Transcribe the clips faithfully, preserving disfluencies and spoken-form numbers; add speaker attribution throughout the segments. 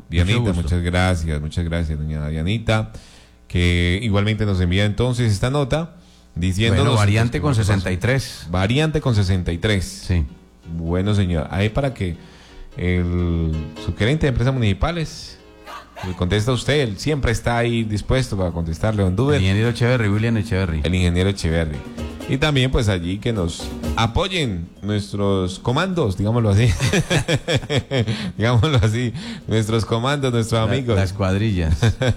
Speaker 1: Dianita, mucho muchas gracias, muchas gracias, doña Dianita, que igualmente nos envía entonces esta nota diciendo...
Speaker 2: Bueno, variante con sesenta y tres.
Speaker 1: Variante con sesenta y tres.
Speaker 2: Sí.
Speaker 1: Bueno, señor, ahí para que el subgerente de empresas municipales le contesta a usted, él siempre está ahí dispuesto para contestarle a Honduras.
Speaker 2: El ingeniero Echeverry, William Echeverry.
Speaker 1: El ingeniero Echeverry. Y también pues allí que nos apoyen nuestros comandos, digámoslo así. digámoslo así, nuestros comandos, nuestros
Speaker 2: La,
Speaker 1: amigos.
Speaker 2: Las cuadrillas.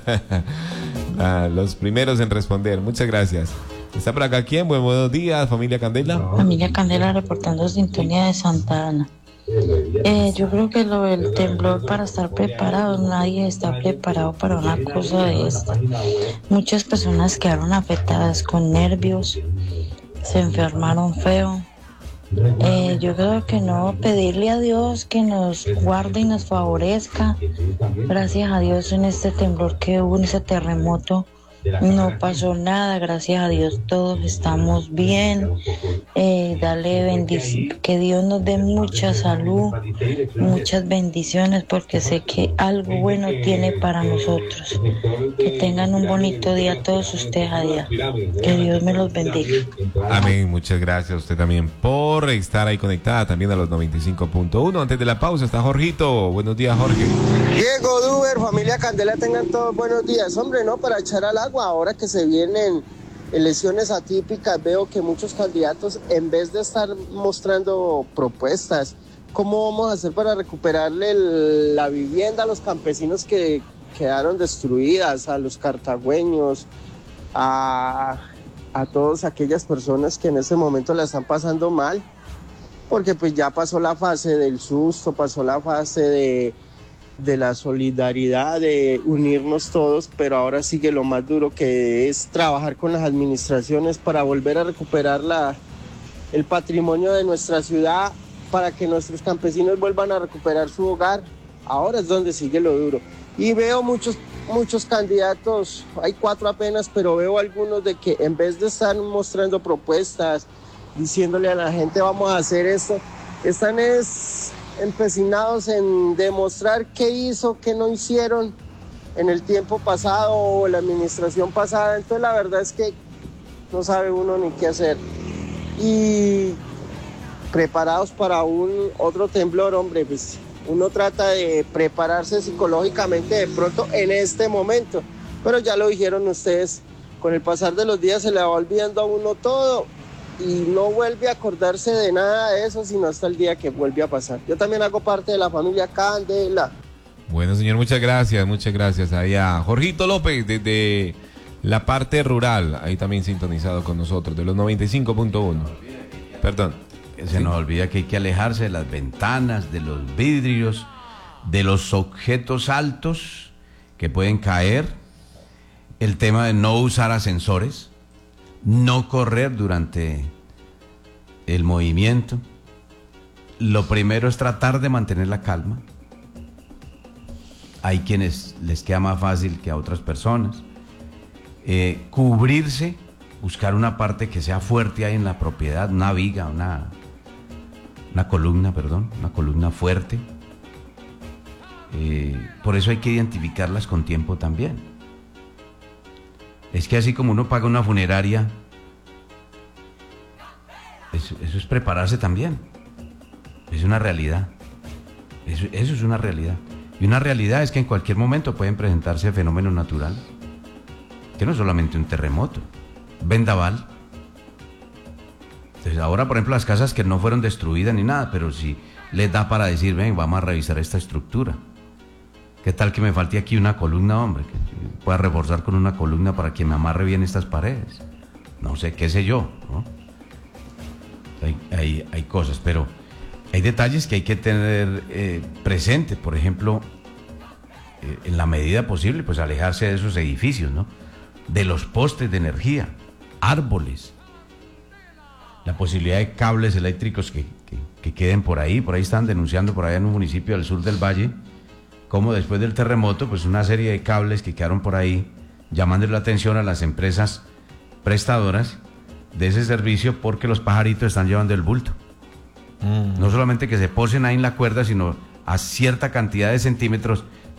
Speaker 1: ah, los primeros en responder. Muchas gracias. Está por acá quién, buen buenos días, familia Candela.
Speaker 3: Familia Candela reportando sintonía de Santa Ana. Eh, yo creo que lo del temblor, para estar preparados, nadie está preparado para una cosa de esta. Muchas personas quedaron afectadas con nervios, se enfermaron feo. Eh, yo creo que no, pedirle a Dios que nos guarde y nos favorezca. Gracias a Dios en este temblor que hubo, en ese terremoto, no pasó nada, gracias a Dios todos estamos bien. Eh, dale bendición, que Dios nos dé mucha salud, muchas bendiciones, porque sé que algo bueno tiene para nosotros. Que tengan un bonito día todos ustedes allá, que Dios me los bendiga.
Speaker 1: Amén, muchas gracias a usted también por estar ahí conectada también a los noventa y cinco punto uno. Antes de la pausa está Jorgito. Buenos días, Jorge.
Speaker 4: Diego, Duber, familia Candela, tengan todos buenos días. Hombre, no, para echar al agua, ahora que se vienen elecciones atípicas, veo que muchos candidatos, en vez de estar mostrando propuestas, ¿cómo vamos a hacer para recuperarle el, la vivienda a los campesinos que quedaron destruidas, a los cartagüeños, a, a todas aquellas personas que en ese momento la están pasando mal? Porque pues ya pasó la fase del susto, pasó la fase de... de la solidaridad, de unirnos todos, pero ahora sigue lo más duro, que es trabajar con las administraciones para volver a recuperar la, el patrimonio de nuestra ciudad, para que nuestros campesinos vuelvan a recuperar su hogar. Ahora es donde sigue lo duro. Y veo muchos, muchos candidatos, hay cuatro apenas, pero veo algunos de que en vez de estar mostrando propuestas, diciéndole a la gente vamos a hacer esto, están es... empecinados en demostrar qué hizo, qué no hicieron en el tiempo pasado o la administración pasada. Entonces la verdad es que no sabe uno ni qué hacer. Y preparados para un otro temblor, hombre, pues uno trata de prepararse psicológicamente de pronto en este momento, pero ya lo dijeron ustedes, con el pasar de los días se le va olvidando a uno todo y no vuelve a acordarse de nada de eso, sino hasta el día que vuelve a pasar. Yo también hago parte de la familia Candela.
Speaker 1: Bueno, señor, muchas gracias, muchas gracias. Ahí a Jorgito López, desde la parte rural, ahí también sintonizado con nosotros, de los noventa y cinco punto uno. Perdón.
Speaker 2: Se sí. nos olvida que hay que alejarse de las ventanas, de los vidrios, de los objetos altos que pueden caer. El tema de no usar ascensores. No correr durante el movimiento. Lo primero es tratar de mantener la calma. Hay quienes les queda más fácil que a otras personas. Eh, cubrirse, buscar una parte que sea fuerte ahí en la propiedad, una viga, una, una columna, perdón, una columna fuerte. Eh, por eso hay que identificarlas con tiempo también. Es que así como uno paga una funeraria, eso, eso es prepararse también. Es una realidad. Eso, eso es una realidad. Y una realidad es que en cualquier momento pueden presentarse fenómenos naturales. Que no es solamente un terremoto, vendaval. Entonces ahora, por ejemplo, las casas que no fueron destruidas ni nada, pero si les da para decir, ven, vamos a revisar esta estructura. ¿Qué tal que me falte aquí una columna, hombre? Que pueda reforzar con una columna para que me amarre bien estas paredes. No sé, qué sé yo, ¿no? Hay, hay, hay cosas, pero hay detalles que hay que tener eh, presentes. Por ejemplo, eh, en la medida posible, pues alejarse de esos edificios, ¿no? De los postes de energía, árboles, la posibilidad de cables eléctricos que, que, que queden por ahí. Por ahí están denunciando, por allá en un municipio del sur del Valle, como después del terremoto, pues una serie de cables que quedaron por ahí, llamándole la atención a las empresas prestadoras de ese servicio, porque los pajaritos están llevando el bulto. Mm. No solamente que se posen ahí en la cuerda, sino a cierta cantidad de centímetros